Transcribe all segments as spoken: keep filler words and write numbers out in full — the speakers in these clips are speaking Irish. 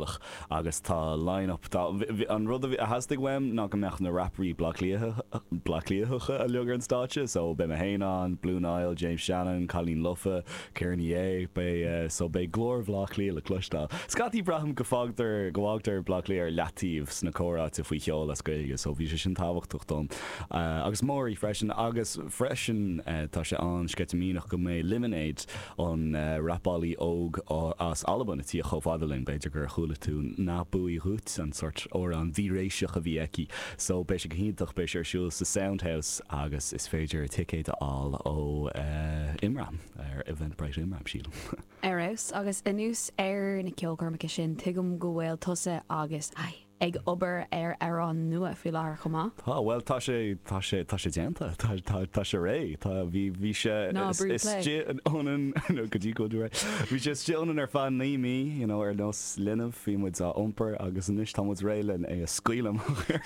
dúach agus tá line-up an rud a hastig weim ná go meach na rapperí blacklíocha a legar an státe, so be me héán, Blue Nile, James Shannon, Colleen Luffa, Kearney é, be so be glór blacklí le clustal. Scatí braham go fágtar gohágtar blacklí ar leatíh sna córa te faoi cheol as goige, so bhí sé sin táhachtach don. Agus mórí freisin agus freisin tá sé an sketamínach go mé Lemonade an rapálaí óg as Alban tí a chomhádalinn beidir gur chuúla tú ná buí rút an sort ó an bhíréiseach a bhí eici, so be sé go hiintach be sé siúil sa Soundhouse agus is féidir ticéad all ó Imram ar Eventbrite Imram síl. Eros agus inús ar na ceolgurrmacha sin tuigim go bhfuil tusa agus ai ag obair ar ar an nua fi láir chumá? Tá well tá sé tá sé tá sé déanta tá sé ré tá bhí bhí sé ónan go dtí go ré bhí sé stíonan ar fan naimí ar nás linmh hí muid a ompar agus inis tá muid réilen é a scuilem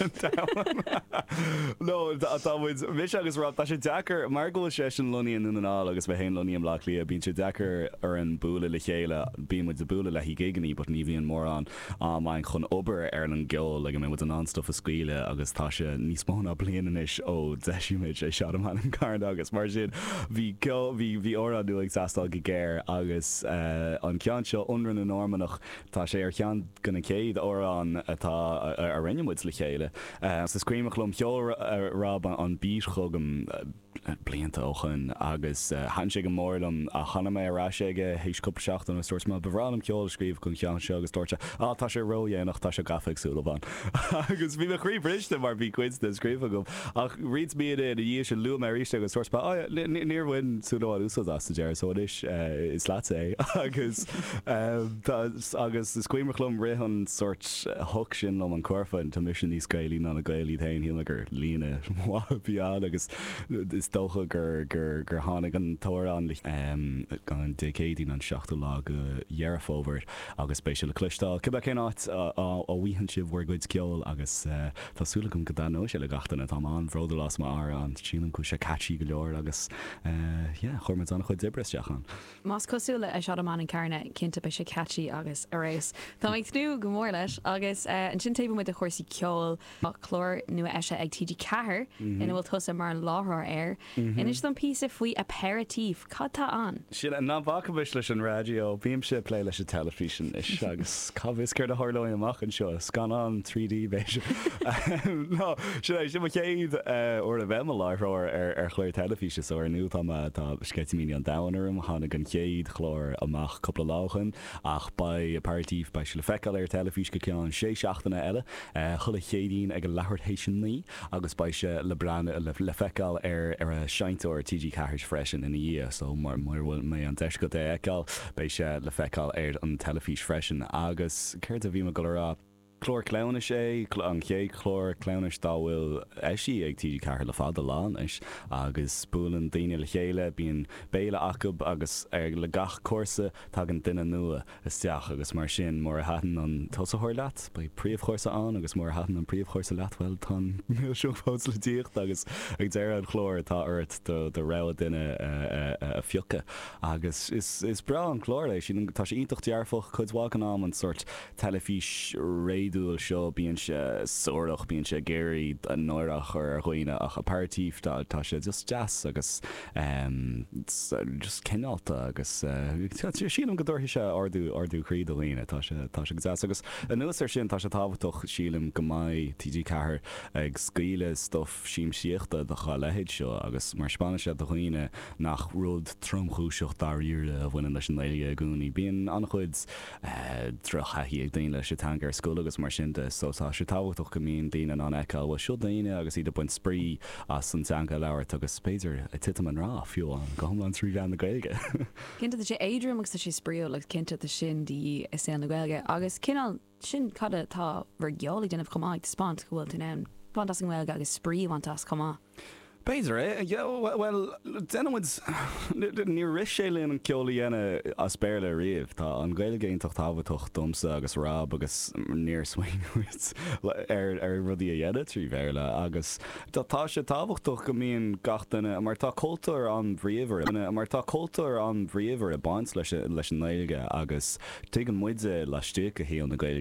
nó támuid bhís agus rá tá sé dechar mar go sé sin loíon nuná agus bheit hén loíon lachlí a bín sé dechar ar an búla le chéile bí muid de búla le hí géganí, but ní bhíon mór an main chun obair ar an geol like, mé mu an anstof a scuile agus tá se níos móna blianais ó deisiimiid é sead am an card agus mar sin bhí bhí bhí óra dú ag sastal go géir agus uh, an cean seo unran an normanach tá sé ar chean gona céad ó an atá a rinnemuid le chéile. Uh, sa scríimechlum cheol rab an bís chugam uh, blianta óchan agus uh, han sé go mórlam a chana mé aráige hééis cup seachtain a stort má bhrám ceol scríb chun cean seo agus torte á tá sé roihéach tá se gaficsú van. agus bhí chrí briste mar bhí cuid de scrífa gom ach rids bí é a dhé se lu mar ríiste agus sorspa níorhain súdáil úsá as dear so is is lá é agus agus scuimmerlumm rihan sort thug sin am an corfain tá mission níos gailí ná na gailí tain hí gur lína bíán agus is dócha gur gur gur hánig an tóir an gan decédín an seachtú lá go dhearafóver agus spéisiú le clistal. Cibbe cé áit á bhíhann sibh bhar goid ceol agus tásúlagum go danó sé le gatainna tá an bhróda las mar an tílan chu sé catí go leor agus chuirmid anna chu dibresteachchan. Más cosúla a sead am an carne cinnta be sé catí agus a rééis. Tá ag tnú go mór leis agus an sin taobh mu a chuirsaí ceol a chlór nua eise ag tídí cethir ina bhfuil tusa mar an láthir air. Inis don pí faoi aperitív catá an. Sin an nábhacabis leis an radio bíam sé lé leis a television is agus cabhís gur a háirlóí amach an seo scan an three D béise. No, sin sin chéad ó a bheith láithróir ar ar chléir telefíe ó ar nu tá sketimí an dahanar hána an chéad chlór amach coppla láchan ach ba aperitív bei se le feáil ar telefís go cean sé seachtainna eile chula chéadín ag go lehortééis ní agus ba se le brana le feáil ar ar a seinintúir T G cairs freisin ina dhé, so mar mar bhfuil mé an deis go é eáil bei se le feáil ar an telefís freisin agus céir a bhí me go rá chlór clowna sé an ché chlór clownis dáhfuil eisi ag tí ceir le fád lán is agus spúlan daine le chéile bíon béile acab agus ar le gach cuasa tá an duine nua isteach agus mar sin mór hatan an tosathir leat ba príomh chuirsa an agus mór hatan an príomh chuirsa leathfuil tá siúpós le díocht agus ag déir an chlór tá airt do ra duine a fiúcha agus is bra an chlór éis sin tá sé iontocht dearfach chudhágan am an sort telefís réid dúil seo bíon se sóireach bíon se géirí an nóireach ar chuoine ach aperitív tá sé just jazz agus just cinálta agus sílam go dúirtha se ardú ardú chrí do líine tá sé jazz agus an nuas ar sin tá sé tábhaach sílim go maiid T G cethir ag scaoile stuff síim siíochta do cha lehéid seo agus mar Spáise do chuoine nach rud tromchúiseach daríre a bhfuin leis an léige gúnaí bíon annachchuid trochaí ag daon leis sé tan ar scóla agus mar sinnta so tá sé táhachtach go míon daine an eáil bhil siú daine agus iad buint sprí as an teanga leabhart agus spéidir a titam an rá fiú an gohamlan trí gan na gaige. Cinnta sé éidir agus sé spríú le cinnta sin dí is an na gaige agus cinál sin cada tá bhar geálaí denmh chomáid spant go bhfuil tú an fantas an bhilge agus spríomhaantas comá. Beidir é well denmuid ní ris sé léon an ceolaíana a spéirle riamh tá an gaiile géintach tábhatocht domsa agus ráb agus níor swinhuiit ar ar rudí a dhéad trí bhéile agus tá sé tábhachtach go mííon gatainine mar tá cultúir an bríomhar mar tá cultúir an bríomhar a baint leis leis an naige agus tu an muide leistíí a híon na gaile